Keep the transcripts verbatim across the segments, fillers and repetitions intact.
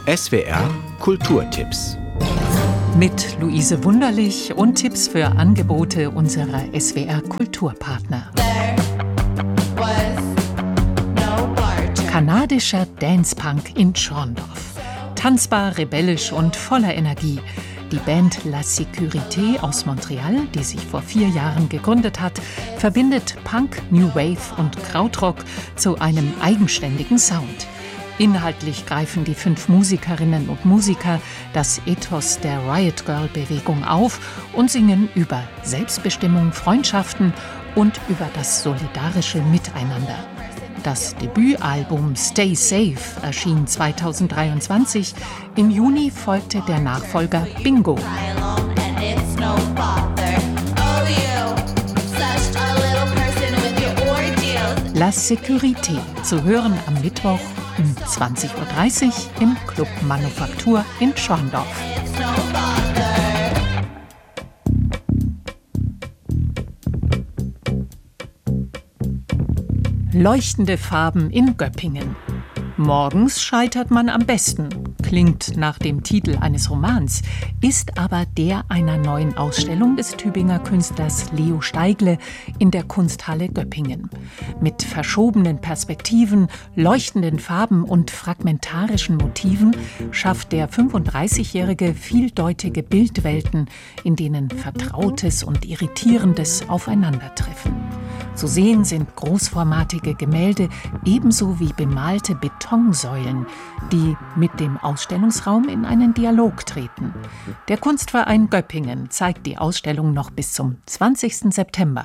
S W R Kulturtipps. Mit Luise Wunderlich und Tipps für Angebote unserer S W R Kulturpartner. Kanadischer Dance-Punk in Schorndorf. Tanzbar, rebellisch und voller Energie. Die Band La Sécurité aus Montreal, die sich vor vier Jahren gegründet hat, verbindet Punk, New Wave und Krautrock zu einem eigenständigen Sound. Inhaltlich greifen die fünf Musikerinnen und Musiker das Ethos der Riot Girl-Bewegung auf und singen über Selbstbestimmung, Freundschaften und über das solidarische Miteinander. Das Debütalbum Stay Safe erschien zweitausenddreiundzwanzig. Im Juni folgte der Nachfolger Bingo. La Sécurité, zu hören am Mittwoch um zwanzig Uhr dreißig im Club Manufaktur in Schorndorf. Leuchtende Farben in Göppingen. Morgens scheitert man am besten, klingt nach dem Titel eines Romans, ist aber der einer neuen Ausstellung des Tübinger Künstlers Leo Steigle in der Kunsthalle Göppingen. Mit verschobenen Perspektiven, leuchtenden Farben und fragmentarischen Motiven schafft der fünfunddreißigjährige vieldeutige Bildwelten, in denen Vertrautes und Irritierendes aufeinandertreffen. Zu sehen sind großformatige Gemälde ebenso wie bemalte Betonsäulen, die mit dem Ausstellungsraum in einen Dialog treten. Der Kunstverein Göppingen zeigt die Ausstellung noch bis zum zwanzigsten September.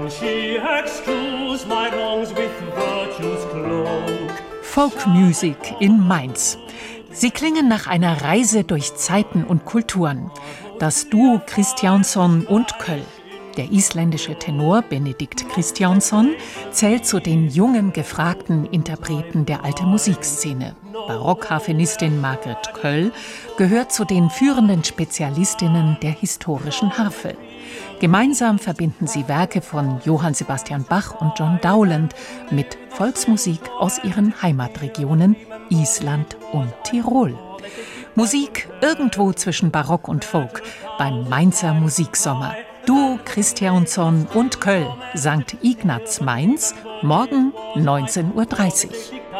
Folkmusik in Mainz. Sie klingen nach einer Reise durch Zeiten und Kulturen. Das Duo Kristjánsson und Köll. Der isländische Tenor Benedikt Kristjánsson zählt zu den jungen, gefragten Interpreten der alten Musikszene. Barockharfenistin Margret Köll gehört zu den führenden Spezialistinnen der historischen Harfe. Gemeinsam verbinden sie Werke von Johann Sebastian Bach und John Dowland mit Volksmusik aus ihren Heimatregionen Island und Tirol. Musik irgendwo zwischen Barock und Folk beim Mainzer Musiksommer. Duo Kristjánsson und Köll, Sankt Ignaz Mainz, morgen neunzehn Uhr dreißig.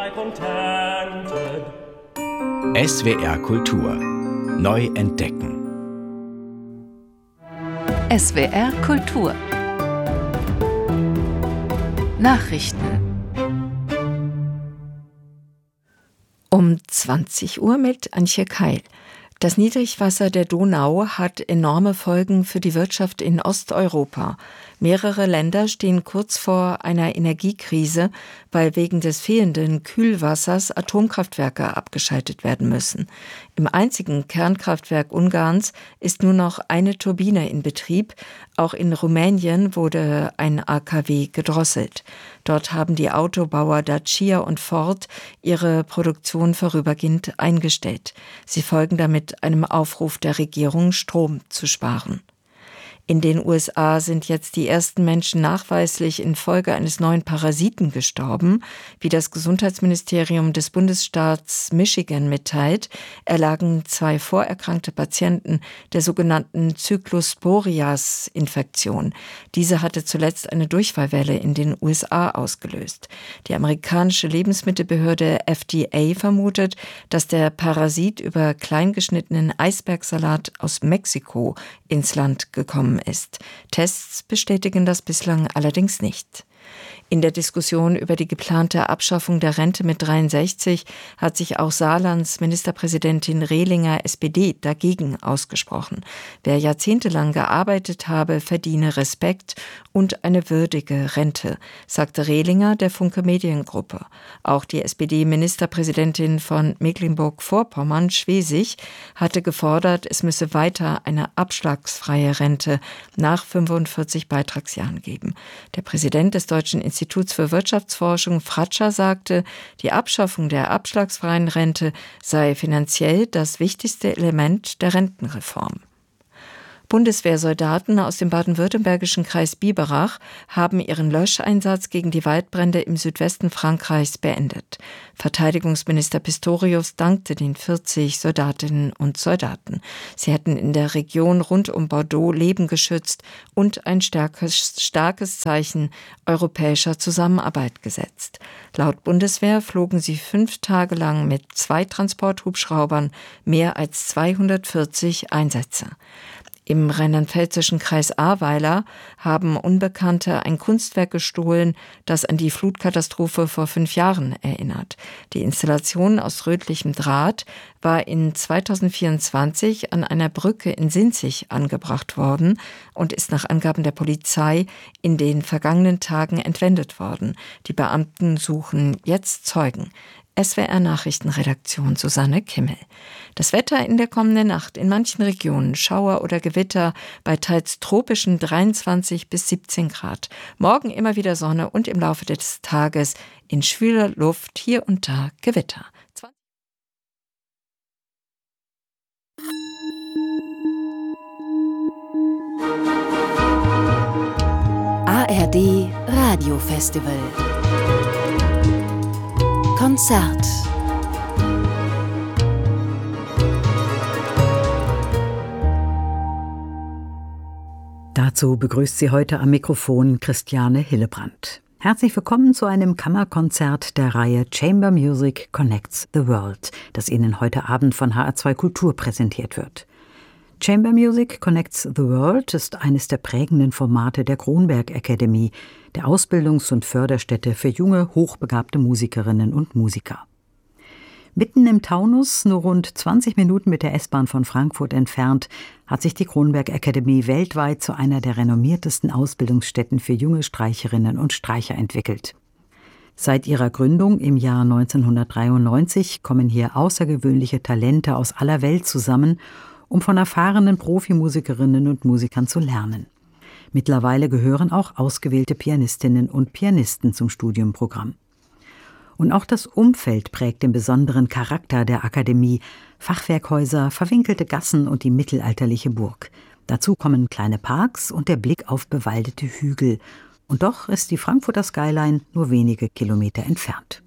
S W R Kultur. Neu entdecken. S W R Kultur. Nachrichten. Um zwanzig Uhr mit Antje Keil. Das Niedrigwasser der Donau hat enorme Folgen für die Wirtschaft in Osteuropa. Mehrere Länder stehen kurz vor einer Energiekrise, weil wegen des fehlenden Kühlwassers Atomkraftwerke abgeschaltet werden müssen. Im einzigen Kernkraftwerk Ungarns ist nur noch eine Turbine in Betrieb. Auch in Rumänien wurde ein A K W gedrosselt. Dort haben die Autobauer Dacia und Ford ihre Produktion vorübergehend eingestellt. Sie folgen damit einem Aufruf der Regierung, Strom zu sparen. In den U S A sind jetzt die ersten Menschen nachweislich infolge eines neuen Parasiten gestorben. Wie das Gesundheitsministerium des Bundesstaats Michigan mitteilt, erlagen zwei vorerkrankte Patienten der sogenannten Cyclosporias-Infektion. Diese hatte zuletzt eine Durchfallwelle in den U S A ausgelöst. Die amerikanische Lebensmittelbehörde F D A vermutet, dass der Parasit über kleingeschnittenen Eisbergsalat aus Mexiko ins Land gekommen ist. Tests bestätigen das bislang allerdings nicht. In der Diskussion über die geplante Abschaffung der Rente mit dreiundsechzig hat sich auch Saarlands Ministerpräsidentin Rehlinger S P D dagegen ausgesprochen. Wer jahrzehntelang gearbeitet habe, verdiene Respekt und eine würdige Rente, sagte Rehlinger der Funke Mediengruppe. Auch die S P D-Ministerpräsidentin von Mecklenburg-Vorpommern, Schwesig, hatte gefordert, es müsse weiter eine abschlagsfreie Rente nach fünfundvierzig Beitragsjahren geben. Der Präsident des Deutschen Instituts für Wirtschaftsforschung, Fratscher, sagte, die Abschaffung der abschlagsfreien Rente sei finanziell das wichtigste Element der Rentenreform. Bundeswehrsoldaten aus dem baden-württembergischen Kreis Biberach haben ihren Löscheinsatz gegen die Waldbrände im Südwesten Frankreichs beendet. Verteidigungsminister Pistorius dankte den vierzig Soldatinnen und Soldaten. Sie hätten in der Region rund um Bordeaux Leben geschützt und ein starkes, starkes Zeichen europäischer Zusammenarbeit gesetzt. Laut Bundeswehr flogen sie fünf Tage lang mit zwei Transporthubschraubern mehr als zweihundertvierzig Einsätze. Im rheinland-pfälzischen Kreis Ahrweiler haben Unbekannte ein Kunstwerk gestohlen, das an die Flutkatastrophe vor fünf Jahren erinnert. Die Installation aus rötlichem Draht war in zweitausendvierundzwanzig an einer Brücke in Sinzig angebracht worden und ist nach Angaben der Polizei in den vergangenen Tagen entwendet worden. Die Beamten suchen jetzt Zeugen. S W R-Nachrichtenredaktion Susanne Kimmel. Das Wetter in der kommenden Nacht: in manchen Regionen Schauer oder Gewitter bei teils tropischen dreiundzwanzig bis siebzehn Grad. Morgen immer wieder Sonne und im Laufe des Tages in schwüler Luft hier und da Gewitter. A R D Radiofestival Konzert. Dazu begrüßt sie heute am Mikrofon Christiane Hillebrand. Herzlich willkommen zu einem Kammerkonzert der Reihe Chamber Music Connects the World, das Ihnen heute Abend von H R zwei Kultur präsentiert wird. Chamber Music Connects the World ist eines der prägenden Formate der Kronberg Academy, der Ausbildungs- und Förderstätte für junge, hochbegabte Musikerinnen und Musiker. Mitten im Taunus, nur rund zwanzig Minuten mit der S-Bahn von Frankfurt entfernt, hat sich die Kronberg Academy weltweit zu einer der renommiertesten Ausbildungsstätten für junge Streicherinnen und Streicher entwickelt. Seit ihrer Gründung im Jahr neunzehnhundertdreiundneunzig kommen hier außergewöhnliche Talente aus aller Welt zusammen, um von erfahrenen Profimusikerinnen und Musikern zu lernen. Mittlerweile gehören auch ausgewählte Pianistinnen und Pianisten zum Studienprogramm. Und auch das Umfeld prägt den besonderen Charakter der Akademie: Fachwerkhäuser, verwinkelte Gassen und die mittelalterliche Burg. Dazu kommen kleine Parks und der Blick auf bewaldete Hügel. Und doch ist die Frankfurter Skyline nur wenige Kilometer entfernt.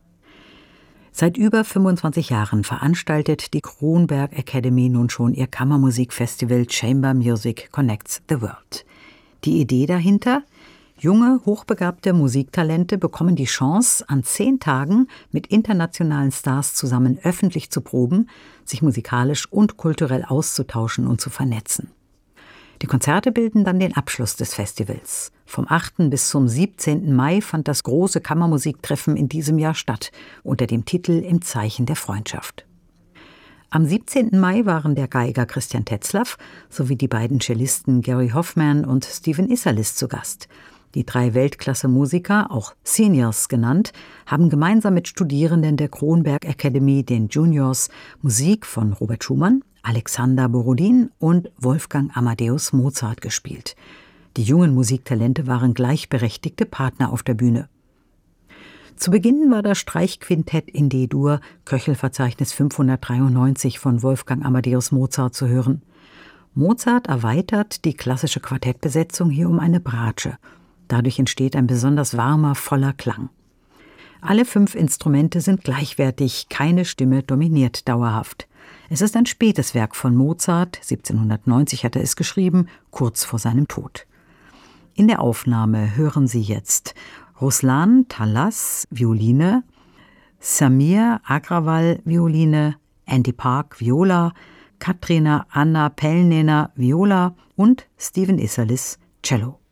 Seit über fünfundzwanzig Jahren veranstaltet die Kronberg Academy nun schon ihr Kammermusikfestival Chamber Music Connects the World. Die Idee dahinter: junge, hochbegabte Musiktalente bekommen die Chance, an zehn Tagen mit internationalen Stars zusammen öffentlich zu proben, sich musikalisch und kulturell auszutauschen und zu vernetzen. Die Konzerte bilden dann den Abschluss des Festivals. Vom achten bis zum siebzehnten Mai fand das große Kammermusiktreffen in diesem Jahr statt, unter dem Titel Im Zeichen der Freundschaft. Am siebzehnten Mai waren der Geiger Christian Tetzlaff sowie die beiden Cellisten Gary Hoffman und Steven Isserlis zu Gast. Die drei Weltklasse-Musiker, auch Seniors genannt, haben gemeinsam mit Studierenden der Kronberg Academy, den Juniors, Musik von Robert Schumann, Alexander Borodin und Wolfgang Amadeus Mozart gespielt. Die jungen Musiktalente waren gleichberechtigte Partner auf der Bühne. Zu Beginn war das Streichquintett in D-Dur, Köchelverzeichnis fünfhundertdreiundneunzig von Wolfgang Amadeus Mozart zu hören. Mozart erweitert die klassische Quartettbesetzung hier um eine Bratsche. Dadurch entsteht ein besonders warmer, voller Klang. Alle fünf Instrumente sind gleichwertig, keine Stimme dominiert dauerhaft. Es ist ein spätes Werk von Mozart, siebzehnhundertneunzig hat er es geschrieben, kurz vor seinem Tod. In der Aufnahme hören Sie jetzt Ruslan Talas, Violine, Samir Agrawal, Violine, Andy Park, Viola, Katrina Anna Pellnener, Viola und Steven Isserlis, Cello.